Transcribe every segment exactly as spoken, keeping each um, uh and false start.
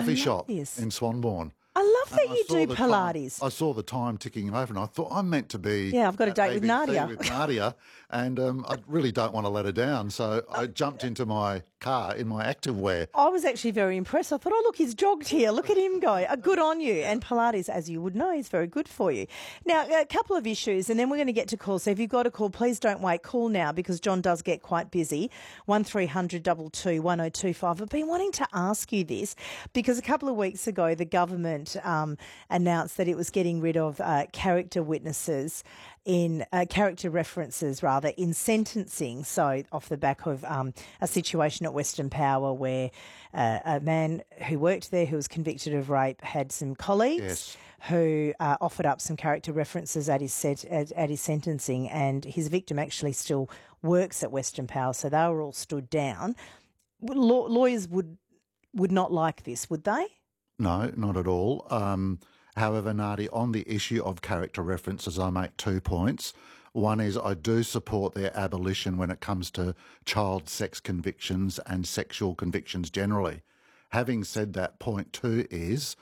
coffee love shop this. in Swanbourne. I love that And I you saw do the time- Pilates. I saw the time ticking over, and I thought I'm meant to be. Yeah, I've got a at date with A B C Nadia. With Nadia, and um, I really don't want to let her down. So I jumped into my car in my activewear. I was actually very impressed. I thought, oh, look, he's jogged here. Look at him go. Uh, good on you. And Pilates, as you would know, is very good for you. Now, a couple of issues, and then we're going to get to calls. So if you've got a call, please don't wait. Call now because John does get quite busy. one three hundred two two one oh two five. I've been wanting to ask you this because a couple of weeks ago, the government um, announced that it was getting rid of uh, character witnesses in uh, character references rather in sentencing. So off the back of um, a situation at Western Power where uh, a man who worked there who was convicted of rape had some colleagues Yes. who uh, offered up some character references at his set, at, at his sentencing, and his victim actually still works at Western Power, so they were all stood down. Law- lawyers would would not like this, would they? No, not at all. Um, however, Nadi, on the issue of character references, I make two points. One is I do support their abolition when it comes to child sex convictions and sexual convictions generally. Having said that, point two is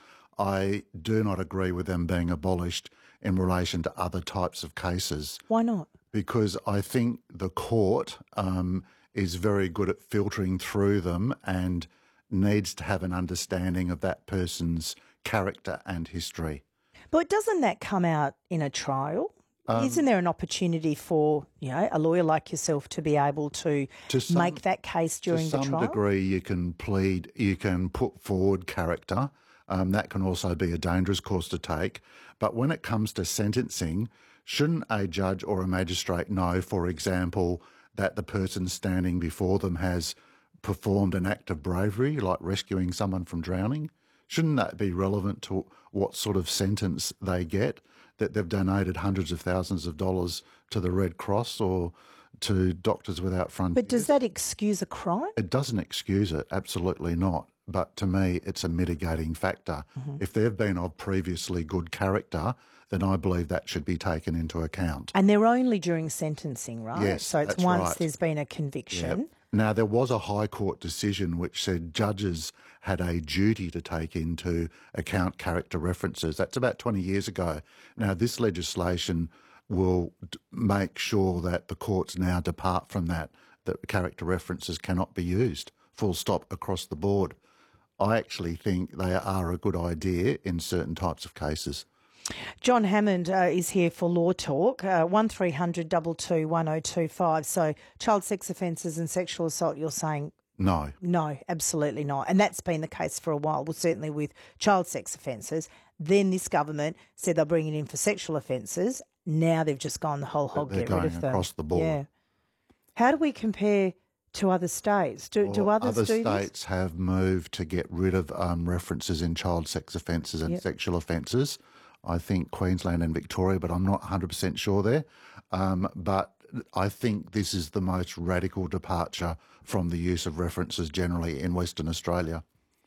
I do not agree with them being abolished in relation to other types of cases. Why not? Because I think the court um, is very good at filtering through them and needs to have an understanding of that person's character and history. But doesn't that come out in a trial? Um, Isn't there an opportunity for, you know, a lawyer like yourself to be able to, To some- make that case during to the some trial? degree, you can plead, you can put forward character. Um, that can also be a dangerous course to take. But when it comes to sentencing, shouldn't a judge or a magistrate know, for example, that the person standing before them has performed an act of bravery, like rescuing someone from drowning? Shouldn't that be relevant to what sort of sentence they get, that they've donated hundreds of thousands of dollars to the Red Cross or to Doctors Without Frontiers? But does that excuse a crime? It doesn't excuse it, absolutely not. But to me, it's a mitigating factor. Mm-hmm. If they've been of previously good character, then I believe that should be taken into account. And they're only during sentencing, right? Yes, So it's that's once right. there's been a conviction. Yep. Now, there was a High Court decision which said judges had a duty to take into account character references. That's about twenty years ago. Now, this legislation will d- make sure that the courts now depart from that, that character references cannot be used, full stop, across the board. I actually think they are a good idea in certain types of cases. John Hammond uh, is here for Law Talk, uh, one three hundred two two one oh two five. So child sex offences and sexual assault, you're saying No. no, absolutely not. And that's been the case for a while, well, certainly with child sex offences. Then this government said they'll bring it in for sexual offences. Now they've just gone the whole hog, They're get rid going of them. across the board. Yeah. How do we compare to other states? Do, do Well, others other do this? states have moved to get rid of um, references in child sex offences and Yep. sexual offences. I think Queensland and Victoria, but I'm not one hundred percent sure there. Um, but I think this is the most radical departure from the use of references generally in Western Australia.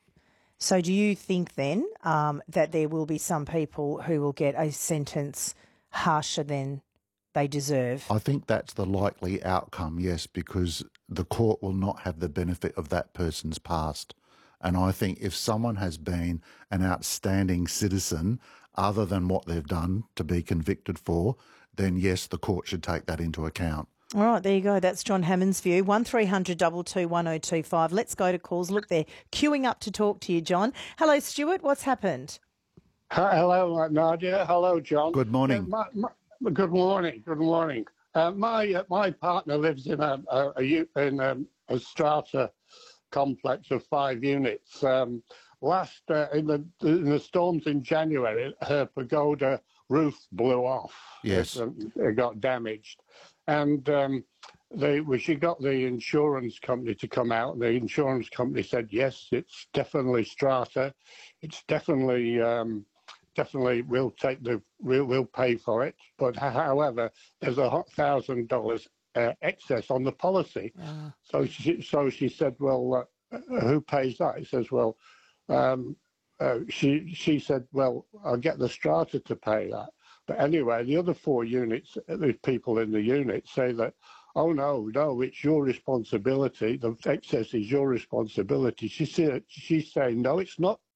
So do you think then um, that there will be some people who will get a sentence harsher than they deserve? I think that's the likely outcome, yes, because the court will not have the benefit of that person's past. And I think if someone has been an outstanding citizen other than what they've done to be convicted for, then yes, the court should take that into account. All right, there you go. That's John Hammond's view. one three hundred two two one oh two five. Let's go to calls. Look, they're queuing up to talk to you, John. Hello, Stuart. What's happened? Hi- Hello, Nadia. Hello, John. Good morning. Uh, my, my, good morning. Good morning. Uh, my uh, my partner lives in a, a, a u- in um, a strata complex of five units. Um, last uh, in the in the storms in January, her pagoda roof blew off. Yes. It, um, it got damaged, and um, they well, she got the insurance company to come out. The insurance company said yes, it's definitely strata. It's definitely. Um, Definitely, we'll take the we'll, we'll pay for it. But however, there's a thousand dollars uh, excess on the policy. Uh, So she so she said, well, uh, who pays that? He says, well, um, uh, she she said, well, I'll get the strata to pay that. But anyway, the other four units, the people in the unit say that, oh no, no, it's your responsibility. The excess is your responsibility. She said, she's saying, no, it's not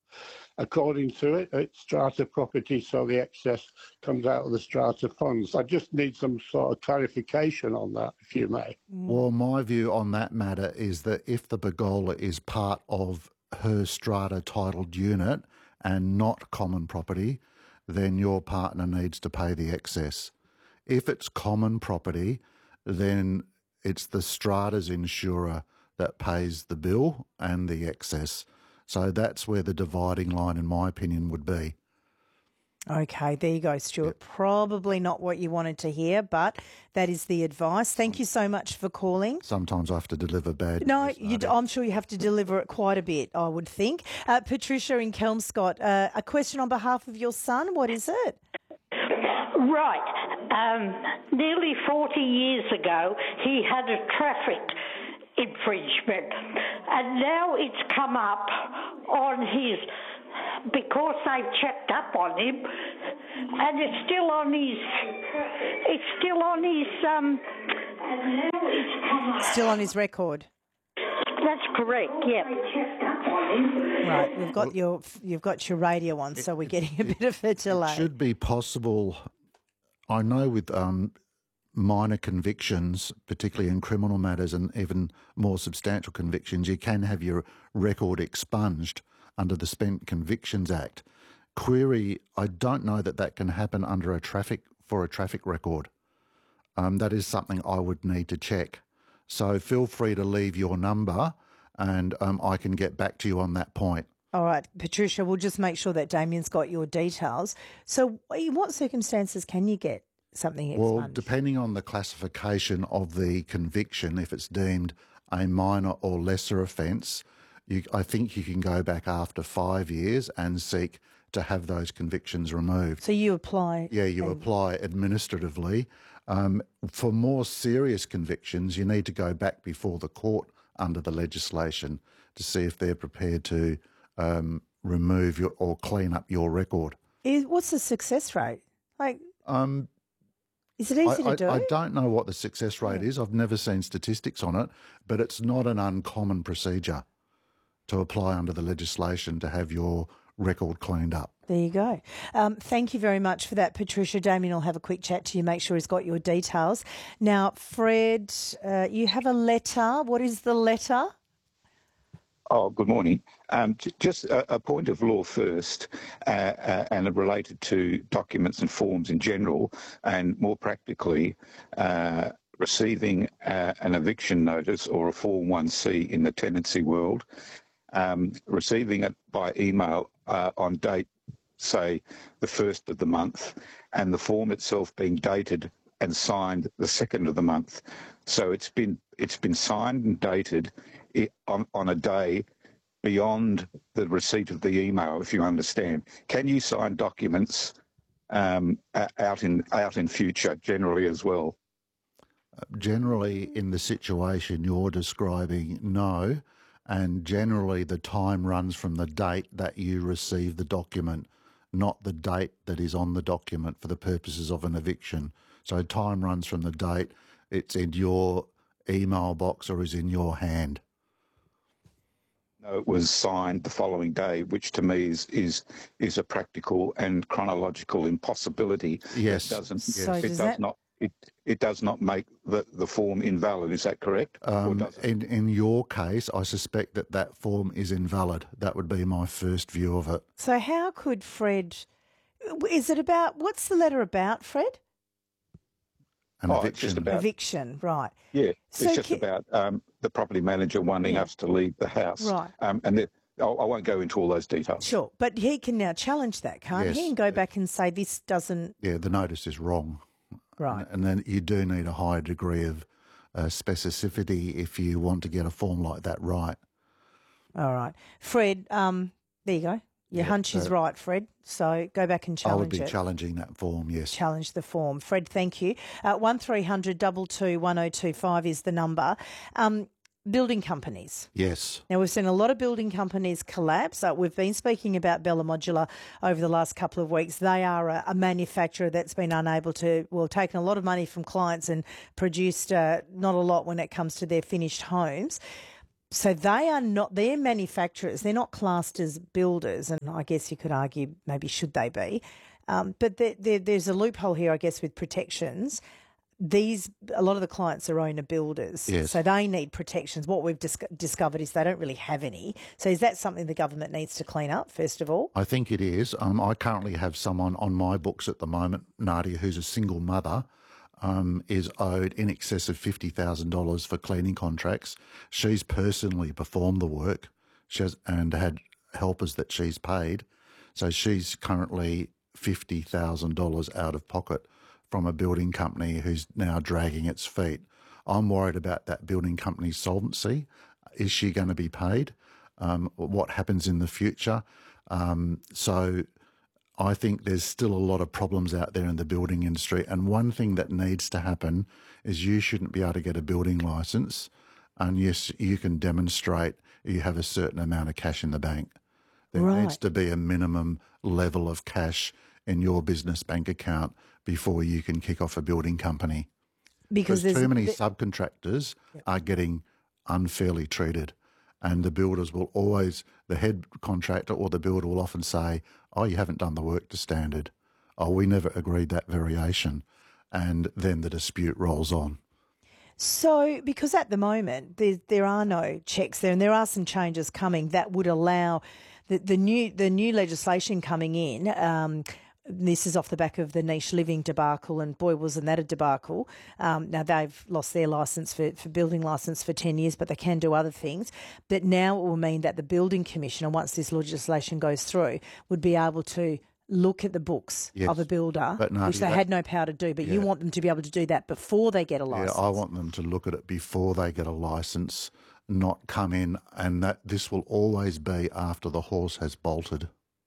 according to it, it's strata property, so the excess comes out of the strata funds. I just need some sort of clarification on that, if you may. Well, my view on that matter is that if the pergola is part of her strata titled unit and not common property, then your partner needs to pay the excess. If it's common property, then it's the strata's insurer that pays the bill and the excess. So that's where the dividing line, in my opinion, would be. Okay, there you go, Stuart. Yep. Probably not what you wanted to hear, but that is the advice. Thank you so much for calling. Sometimes I have to deliver bad No, news, you, I'm sure you have to deliver it quite a bit, I would think. Uh, Patricia in Kelmscott, uh, a question on behalf of your son. What is it? Right. Um, nearly forty years ago, he had a traffic infringement, and now it's come up on his, because they've checked up on him, and it's still on his, it's still on his, um, and now it's come up. Still on his record. That's correct, yeah. Right, we've got your, you've got your radio on, so we're getting a bit of a delay. It should be possible. I know with um, minor convictions, particularly in criminal matters and even more substantial convictions, you can have your record expunged under the Spent Convictions Act. Query, I don't know that that can happen under a traffic, for a traffic record. Um, that is something I would need to check. So feel free to leave your number and um, I can get back to you on that point. All right, Patricia, we'll just make sure that Damien's got your details. So in what circumstances can you get something expunged? Well, depending on the classification of the conviction, if it's deemed a minor or lesser offence, you, I think you can go back after five years and seek to have those convictions removed. So you apply? Yeah, you a... apply administratively. Um, for more serious convictions, you need to go back before the court under the legislation to see if they're prepared to um, remove your, or clean up your record. Is, what's the success rate? Like, um, is it easy I, to do? I, I don't know what the success rate is. I've never seen statistics on it, but it's not an uncommon procedure to apply under the legislation to have your record cleaned up. There you go. Um, thank you very much for that, Patricia. Damien will have a quick chat to you, make sure he's got your details. Now, Fred, uh, you have a letter. What is the letter? Oh, good morning. Um, j- just a, a point of law first, uh, uh, and related to documents and forms in general, and more practically, uh, receiving uh, an eviction notice or a Form one C in the tenancy world, um, receiving it by email uh, on date, say, the first of the month, and the form itself being dated and signed the second of the month. So it's been it's been signed and dated on, on a day beyond the receipt of the email, if you understand. Can you sign documents um, out in out in future generally as well? Generally, in the situation you're describing, no. And generally the time runs from the date that you receive the document, not the date that is on the document for the purposes of an eviction. So time runs from the date it's in your email box or is in your hand. No, it was signed the following day, which to me is is, is a practical and chronological impossibility. Yes. It doesn't. So it does does that... not. It it does not make the, the form invalid. Is that correct? Um, in in your case, I suspect that that form is invalid. That would be my first view of it. So how could Fred? Is it about? What's the letter about, Fred? An oh, eviction. It's just about, eviction, right? Yeah, so it's just can... about um, the property manager wanting yeah. us to leave the house, right? Um, and the, I won't go into all those details. Sure, but he can now challenge that, can't yes. he? And go back and say this doesn't. Yeah, the notice is wrong. Right. And then you do need a higher degree of uh, specificity if you want to get a form like that right. All right. Fred, um, there you go. Your yeah, hunch so is right, Fred. So go back and challenge it. I would be it. challenging that form, yes. Challenge the form. Fred, thank you. Uh, one three hundred two two one oh two five is the number. Um, building companies. Yes. Now, we've seen a lot of building companies collapse. Uh, we've been speaking about Bella Modular over the last couple of weeks. They are a, a manufacturer that's been unable to, well, taken a lot of money from clients and produced uh, not a lot when it comes to their finished homes. So they are not, they're manufacturers. They're not classed as builders. And I guess you could argue maybe should they be. Um, but there, there, there's a loophole here, I guess, with protections. These, a lot of the clients are owner builders. Yes. So they need protections. What we've dis- discovered is they don't really have any. So is that something the government needs to clean up, first of all? I think it is. Um, I currently have someone on my books at the moment, Nadia, who's a single mother, um, is owed in excess of fifty thousand dollars for cleaning contracts. She's personally performed the work she has, and had helpers that she's paid. So she's currently fifty thousand dollars out of pocket from a building company who's now dragging its feet. I'm worried about that building company's solvency. Is she going to be paid? Um, what happens in the future? Um, so I think there's still a lot of problems out there in the building industry. And one thing that needs to happen is you shouldn't be able to get a building licence unless you can demonstrate you have a certain amount of cash in the bank. There Right. needs to be a minimum level of cash in your business bank account before you can kick off a building company. Because Because there's too many th- subcontractors are getting unfairly treated. And the builders will always, the head contractor or the builder will often say, oh, you haven't done the work to standard. Oh, we never agreed that variation. And then the dispute rolls on. So, because at the moment there there are no checks there, and there are some changes coming that would allow the, the new the new legislation coming in. Um, this is off the back of the niche living debacle, and boy, wasn't that a debacle. Um, now they've lost their licence for, for building licence for ten years, but they can do other things. But now it will mean that the building commissioner, once this legislation goes through, would be able to look at the books Yes. of a builder, But no, which they that- had no power to do. But you Yeah. want them to be able to do that before they get a Yeah, licence. I want them to look at it before they get a licence, not come in, and that this will always be after the horse has bolted.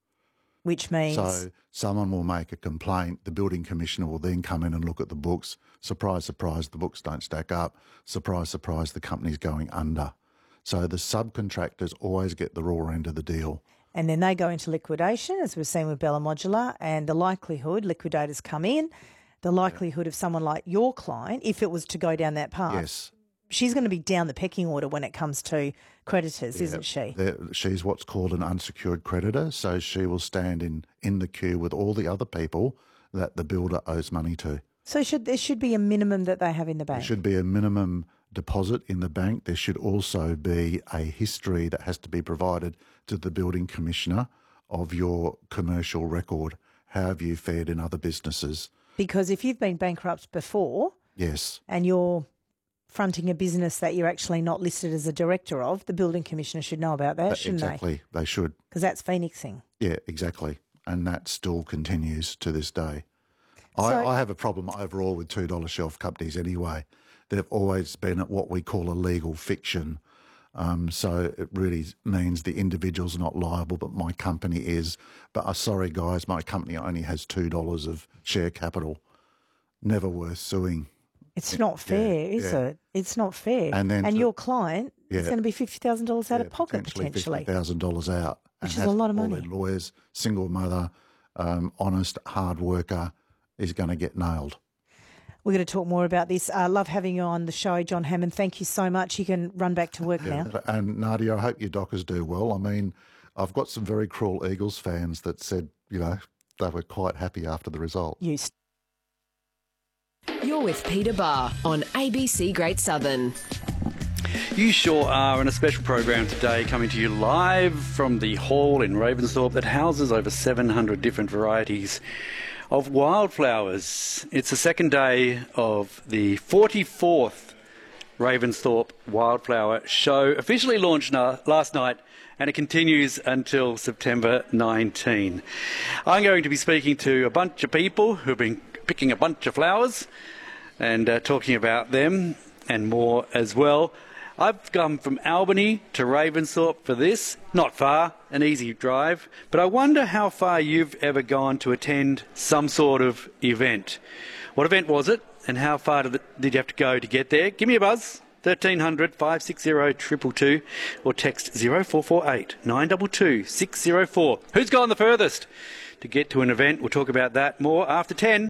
Which means So someone will make a complaint, the building commissioner will then come in and look at the books. Surprise, surprise, the books don't stack up. Surprise, surprise, the company's going under. So the subcontractors always get the raw end of the deal. and then they go into liquidation, as we've seen with Bella Modular, and the likelihood, liquidators come in, the likelihood of someone like your client, if it was to go down that path, Yes. she's going to be down the pecking order when it comes to creditors, isn't she? There- She's what's called an unsecured creditor, so she will stand in, in the queue with all the other people that the builder owes money to. So should there should be a minimum that they have in the bank? There should be a minimum deposit in the bank. There should also be a history that has to be provided to the building commissioner of your commercial record. How have you fared in other businesses? Because if you've been bankrupt before Yes. and you're fronting a business that you're actually not listed as a director of, the building commissioner should know about that, shouldn't they? Exactly. They should. Because that's phoenixing. Yeah, exactly. And that still continues to this day. So- I, I have a problem overall with two dollar shelf companies anyway. They've always been at what we call a legal fiction. Um, so it really means the individual's not liable, but my company is. But uh, sorry, guys, my company only has two dollars of share capital. Never worth suing. It's not fair, is yeah. it? It's not fair. And then to- your client is Yeah. going to be fifty thousand dollars out Yeah, of pocket potentially potentially. fifty thousand dollars out. Which and is a has lot of all money. their lawyers, single mother, um, honest, hard worker is going to get nailed. We're going to talk more about this. I uh, love having you on the show, John Hammond. Thank you so much. You can run back to work now. And Nadia, I hope your Dockers do well. I mean, I've got some very cruel Eagles fans that said, you know, they were quite happy after the result. You You're with Peter Barr on A B C Great Southern. You sure are, in a special program today coming to you live from the hall in Ravensthorpe that houses over seven hundred different varieties of wildflowers. It's the second day of the forty-fourth Ravensthorpe Wildflower Show, officially launched na- last night, and it continues until September nineteenth. I'm going to be speaking to a bunch of people who've been picking a bunch of flowers and uh, talking about them and more as well. I've come from Albany to Ravensthorpe for this. Not far, an easy drive. But I wonder how far you've ever gone to attend some sort of event. What event was it, and how far did, it, did you have to go to get there? Give me a buzz, thirteen hundred, five six zero, two two two, or text zero four four eight, nine two two, six zero four. Who's gone the furthest to get to an event? We'll talk about that more after ten.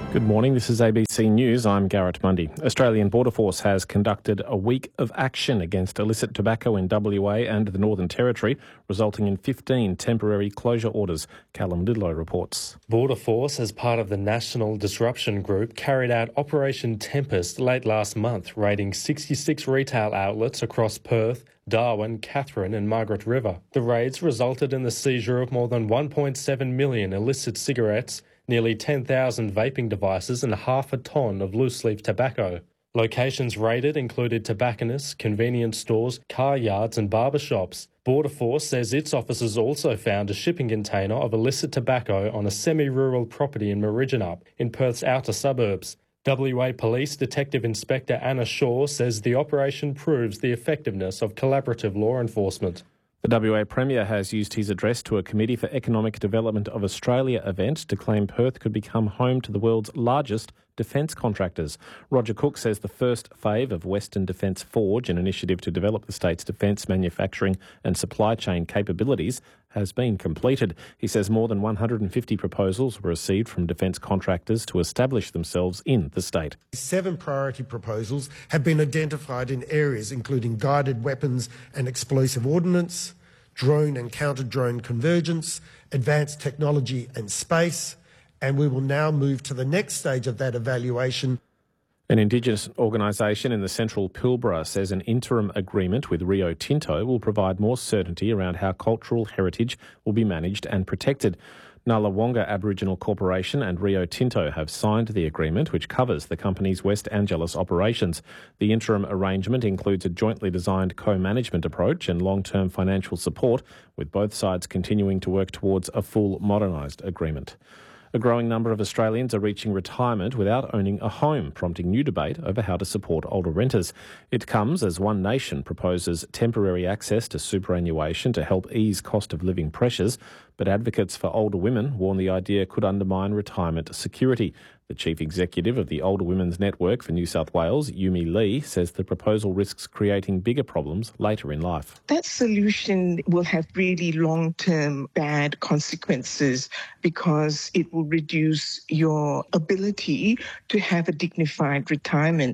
Good morning, this is A B C News. I'm Garrett Mundy. Australian Border Force has conducted a week of action against illicit tobacco in W A and the Northern Territory, resulting in fifteen temporary closure orders. Callum Lidlow reports. Border Force, as part of the National Disruption Group, carried out Operation Tempest late last month, raiding sixty-six retail outlets across Perth, Darwin, Katherine and Margaret River. The raids resulted in the seizure of more than one point seven million illicit cigarettes, nearly ten thousand vaping devices and half a tonne of loose-leaf tobacco. Locations raided included tobacconists, convenience stores, car yards and barber shops. Border Force says its officers also found a shipping container of illicit tobacco on a semi-rural property in Mariginup, in Perth's outer suburbs. W A Police Detective Inspector Anna Shaw says the operation proves the effectiveness of collaborative law enforcement. The W A Premier has used his address to a Committee for Economic Development of Australia event to claim Perth could become home to the world's largest defence contractors. Roger Cook says the first phase of Western Defence Forge, an initiative to develop the state's defence manufacturing and supply chain capabilities, has been completed. He says more than one hundred fifty proposals were received from defence contractors to establish themselves in the state. Seven priority proposals have been identified in areas including guided weapons and explosive ordnance, drone and counter-drone convergence, advanced technology and space, and we will now move to the next stage of that evaluation. An Indigenous organisation in the central Pilbara says an interim agreement with Rio Tinto will provide more certainty around how cultural heritage will be managed and protected. Nalawonga Aboriginal Corporation and Rio Tinto have signed the agreement, which covers the company's West Angeles operations. The interim arrangement includes a jointly designed co-management approach and long-term financial support, with both sides continuing to work towards a full modernised agreement. A growing number of Australians are reaching retirement without owning a home, prompting new debate over how to support older renters. It comes as One Nation proposes temporary access to superannuation to help ease cost of living pressures, but advocates for older women warn the idea could undermine retirement security. The chief executive of the Older Women's Network for New South Wales, Yumi Lee, says the proposal risks creating bigger problems later in life. That solution will have really long-term bad consequences because it will reduce your ability to have a dignified retirement.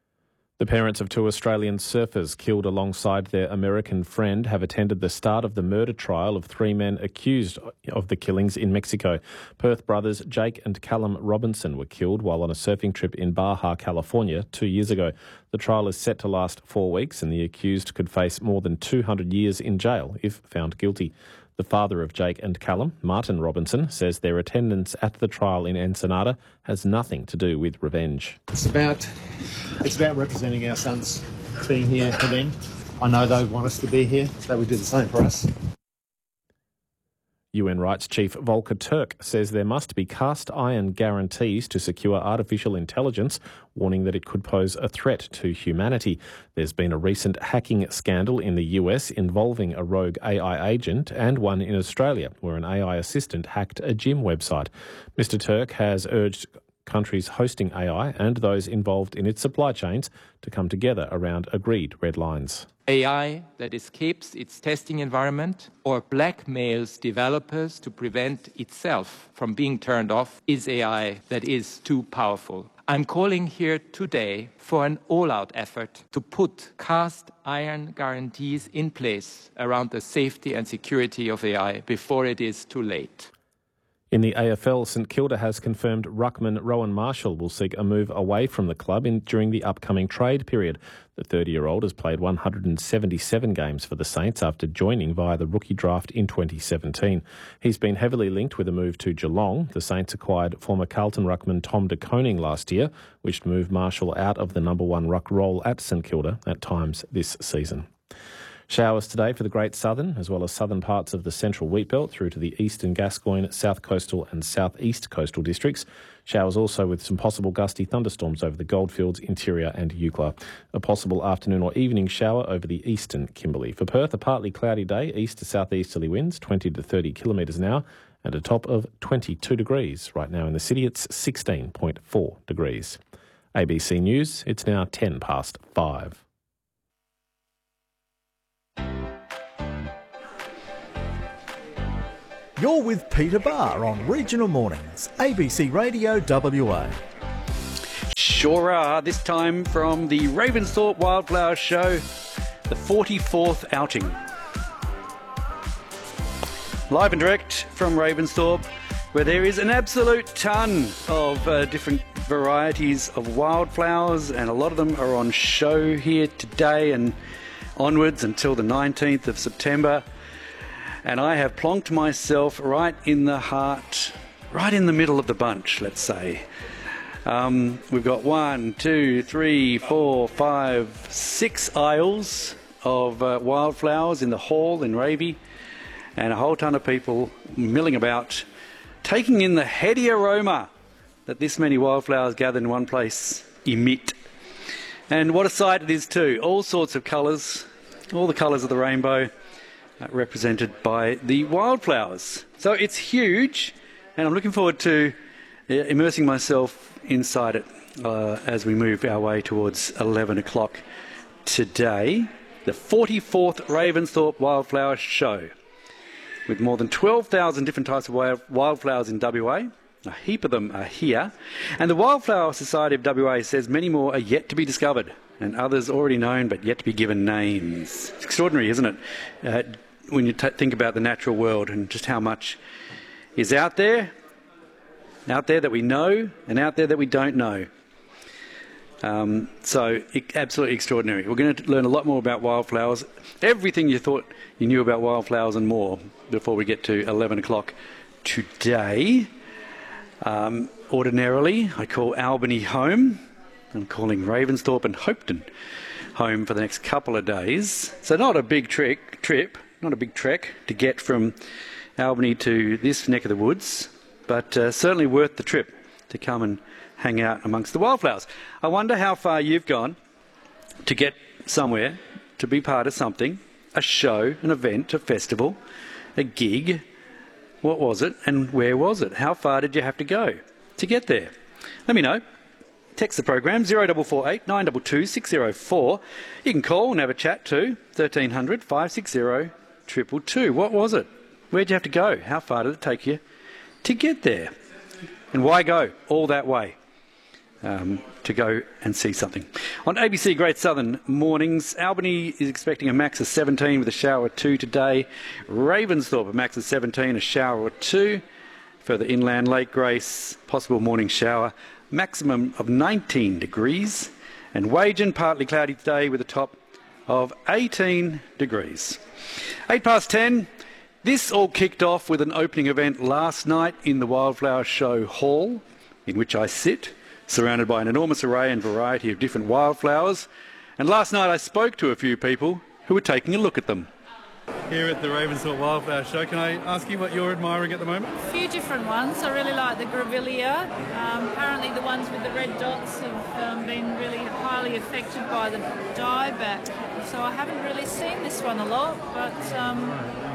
The parents of two Australian surfers killed alongside their American friend have attended the start of the murder trial of three men accused of the killings in Mexico. Perth brothers Jake and Callum Robinson were killed while on a surfing trip in Baja, California, two years ago. The trial is set to last four weeks and the accused could face more than two hundred years in jail if found guilty. The father of Jake and Callum, Martin Robinson, says their attendance at the trial in Ensenada has nothing to do with revenge. It's about it's about representing our sons, being here for them. I know they want us to be here, so we do the same for us. U N Rights Chief Volker Turk says there must be cast iron guarantees to secure artificial intelligence, warning that it could pose a threat to humanity. There's been a recent hacking scandal in the U S involving a rogue A I agent and one in Australia where an A I assistant hacked a gym website. Mister Turk has urged countries hosting A I and those involved in its supply chains to come together around agreed red lines. A I that escapes its testing environment or blackmails developers to prevent itself from being turned off is A I that is too powerful. I'm calling here today for an all-out effort to put cast iron guarantees in place around the safety and security of A I before it is too late. In the A F L, St Kilda has confirmed ruckman Rowan Marshall will seek a move away from the club in, during the upcoming trade period. The thirty-year-old has played one hundred seventy-seven games for the Saints after joining via the rookie draft in twenty seventeen. He's been heavily linked with a move to Geelong. The Saints acquired former Carlton ruckman Tom de Koning last year, which moved Marshall out of the number one ruck role at St Kilda at times this season. Showers today for the Great Southern, as well as southern parts of the central Wheatbelt through to the eastern Gascoyne, south coastal and southeast coastal districts. Showers also with some possible gusty thunderstorms over the Goldfields, Interior and Eucla. A possible afternoon or evening shower over the eastern Kimberley. For Perth, a partly cloudy day, east to southeasterly winds, twenty to thirty kilometres an hour, and a top of twenty-two degrees. Right now in the city, it's sixteen point four degrees. A B C News, it's now ten past five. You're with Peter Barr on Regional Mornings, A B C Radio W A. Sure are. This time from the Ravensthorpe Wildflower Show, the forty-fourth outing. Live and direct from Ravensthorpe, where there is an absolute ton of uh, different varieties of wildflowers, and a lot of them are on show here today and onwards until the nineteenth of September. And I have plonked myself right in the heart, right in the middle of the bunch, let's say. Um, we've got one, two, three, four, five, six aisles of uh, wildflowers in the hall in Ravy, and a whole ton of people milling about, taking in the heady aroma that this many wildflowers gathered in one place emit. And what a sight it is too. All sorts of colours, all the colours of the rainbow, uh, represented by the wildflowers. So it's huge, and I'm looking forward to uh, immersing myself inside it uh, as we move our way towards eleven o'clock today. The forty-fourth Ravensthorpe Wildflower Show, with more than twelve thousand different types of wild wildflowers in W A. A heap of them are here. And the Wildflower Society of W A says many more are yet to be discovered, and others already known but yet to be given names. It's extraordinary, isn't it, uh, when you t think about the natural world and just how much is out there, out there that we know and out there that we don't know. Um, so, it, absolutely extraordinary. We're going to learn a lot more about wildflowers, everything you thought you knew about wildflowers and more, before we get to eleven o'clock today. Um, ordinarily, I call Albany home. I'm calling Ravensthorpe and Hopeton home for the next couple of days. So not a big trick, trip, not a big trek to get from Albany to this neck of the woods, but uh, certainly worth the trip to come and hang out amongst the wildflowers. I wonder how far you've gone to get somewhere, to be part of something, a show, an event, a festival, a gig. What was it and where was it? How far did you have to go to get there? Let me know. Text the program zero four four eight nine two two six zero four. You can call and have a chat too, thirteen hundred five six zero two two two. What was it? Where'd you have to go? How far did it take you to get there? And why go all that way um, to go and see something? On A B C Great Southern Mornings, Albany is expecting a max of seventeen with a shower or two today. Ravensthorpe a max of seventeen, a shower or two. Further inland, Lake Grace, possible morning shower, maximum of nineteen degrees. And Wagen, partly cloudy today with a top of eighteen degrees. Eight past ten. This all kicked off with an opening event last night in the Wildflower Show Hall, in which I sit, surrounded by an enormous array and variety of different wildflowers. And last night I spoke to a few people who were taking a look at them. Here at the Ravensthorpe Wildflower Show, can I ask you what you're admiring at the moment? A few different ones. I really like the grevillea. Um, apparently the ones with the red dots have um, been really highly affected by the dieback. So I haven't really seen this one a lot, but um,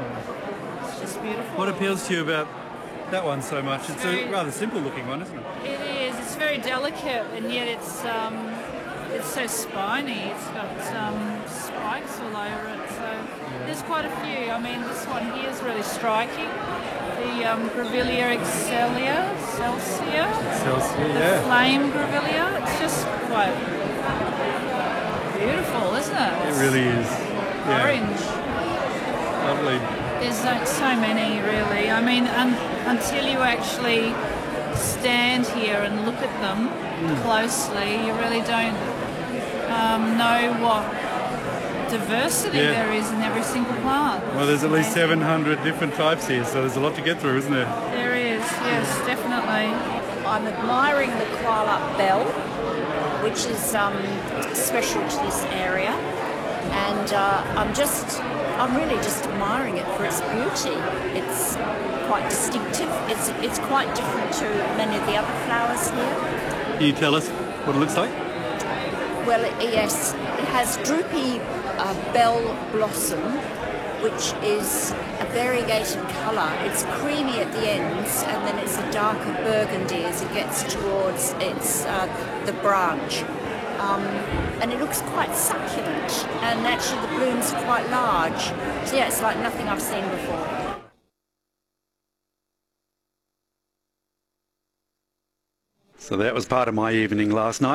it's just beautiful. What appeals to you about that one so much? It's, it's very, a rather simple looking one, isn't it? It is. It's very delicate, and yet it's um, it's so spiny. It's got um, spikes all over it. So yeah. There's quite a few. I mean, this one here is really striking. The um, Grevillea excelsia, Celsia, Celsia, the yeah. flame Grevillea. It's just quite beautiful, isn't it? It's it really is. Yeah. Orange. Lovely. There's so, so many, really. I mean, un until you actually stand here and look at them mm. closely, you really don't um, know what diversity yeah. there is in every single plant. Well, there's at least seven hundred different types here, so there's a lot to get through, isn't there? There is, yes, definitely. I'm admiring the koala bell, which is um, special to this area, and uh, I'm just, I'm really just admiring it for its beauty. It's quite distinctive. It's it's quite different to many of the other flowers here. Can you tell us what it looks like? Well, it, yes, it has droopy uh, bell blossom, which is a variegated colour. It's creamy at the ends, and then it's a darker burgundy as it gets towards its uh, the branch. Um, and it looks quite succulent, and actually the blooms are quite large. So yeah, it's like nothing I've seen before. So that was part of my evening last night.